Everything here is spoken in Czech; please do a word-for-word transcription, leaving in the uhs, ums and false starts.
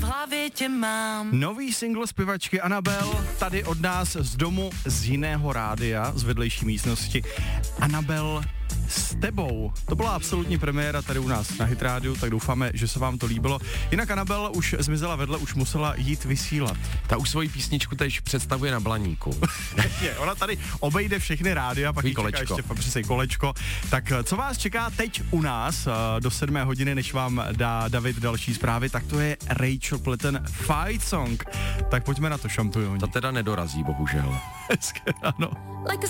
hlavě tě mám. Nový single zpěvačky Anabel tady od nás z domu z jiného rádia, z vedlejší místnosti. Anabel s tebou. To byla absolutní premiéra tady u nás na Hit Rádiu, tak doufáme, že se vám to líbilo. Jinak Anabel už zmizela vedle, už musela jít vysílat. Ta už svoji písničku teď představuje na Blaníku. Je, ona tady obejde všechny rádia, pak jí čeká ještě přesej kolečko. Tak co vás čeká teď u nás do sedmé hodiny, než vám dá David další zprávy, tak to je Rachel Platten Fight Song. Tak pojďme na to, šampionů. Ta teda nedorazí, bohužel. Hezké, ano.